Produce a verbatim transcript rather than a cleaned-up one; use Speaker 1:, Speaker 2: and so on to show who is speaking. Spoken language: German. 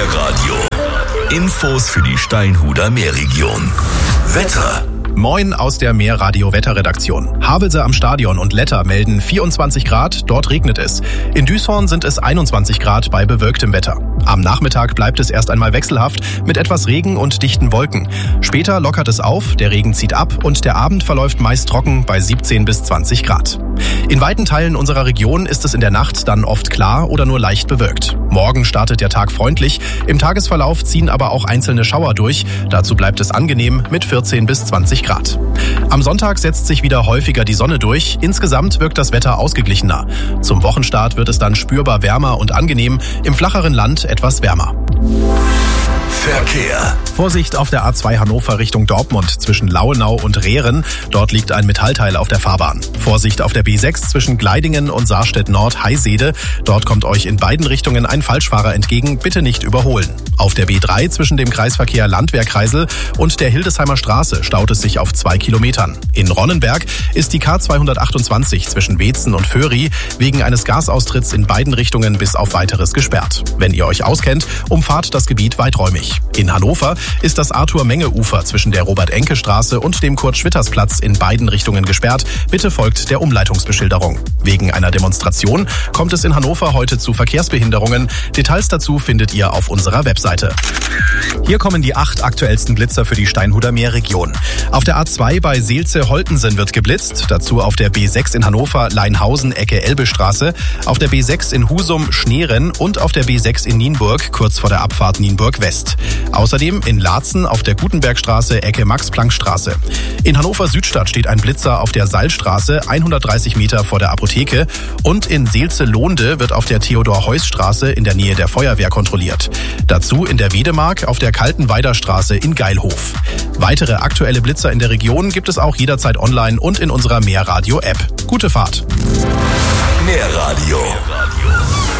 Speaker 1: Meerradio. Infos für die Steinhuder Meerregion. Wetter.
Speaker 2: Moin aus der Meerradio-Wetterredaktion. Havelse am Stadion und Letter melden vierundzwanzig Grad, dort regnet es. In Düßhorn sind es einundzwanzig Grad bei bewölktem Wetter. Am Nachmittag bleibt es erst einmal wechselhaft mit etwas Regen und dichten Wolken. Später lockert es auf, der Regen zieht ab und der Abend verläuft meist trocken bei siebzehn bis zwanzig Grad. In weiten Teilen unserer Region ist es in der Nacht dann oft klar oder nur leicht bewölkt. Morgen startet der Tag freundlich, im Tagesverlauf ziehen aber auch einzelne Schauer durch. Dazu bleibt es angenehm mit vierzehn bis zwanzig Grad. Am Sonntag setzt sich wieder häufiger die Sonne durch. Insgesamt wirkt das Wetter ausgeglichener. Zum Wochenstart wird es dann spürbar wärmer und angenehm, im flacheren Land etwas wärmer.
Speaker 1: Verkehr.
Speaker 2: Vorsicht auf der A zwei Hannover Richtung Dortmund zwischen Lauenau und Rehren. Dort liegt ein Metallteil auf der Fahrbahn. Vorsicht auf der B sechs zwischen Gleidingen und Saarstedt-Nord-Heisede. Dort kommt euch in beiden Richtungen ein Falschfahrer entgegen. Bitte nicht überholen. Auf der B drei zwischen dem Kreisverkehr Landwehrkreisel und der Hildesheimer Straße staut es sich auf zwei Kilometern. In Ronnenberg ist die K zweihundertachtundzwanzig zwischen Weetzen und Föhri wegen eines Gasaustritts in beiden Richtungen bis auf Weiteres gesperrt. Wenn ihr euch auskennt, umfahrt das Gebiet weiträumig. In Hannover ist das Arthur-Menge-Ufer zwischen der Robert-Enke-Straße und dem Kurt-Schwitters-Platz in beiden Richtungen gesperrt. Bitte folgt der Umleitungsbeschilderung. Wegen einer Demonstration kommt es in Hannover heute zu Verkehrsbehinderungen. Details dazu findet ihr auf unserer Webseite. Hier kommen die acht aktuellsten Blitzer für die Steinhuder Meerregion. Auf der A zwei bei Seelze-Holtensen wird geblitzt, dazu auf der B sechs in Hannover Leinhausen Ecke Elbestraße, auf der B sechs in Husum Schneeren und auf der B sechs in Nienburg kurz vor der Abfahrt Nienburg West. Außerdem in Laatzen auf der Gutenbergstraße Ecke Max-Planck-Straße. In Hannover Südstadt steht ein Blitzer auf der Seilstraße hundertdreißig Meter vor der Apotheke und in Seelze-Lohnde wird auf der Theodor-Heuss-Straße in der Nähe der Feuerwehr kontrolliert. Dazu in der Wedemark auf der Kaltenweider-Straße in Geilhof. Weitere aktuelle Blitzer in der Region gibt es auch jederzeit online und in unserer Meerradio-App. Gute Fahrt!
Speaker 1: Meerradio.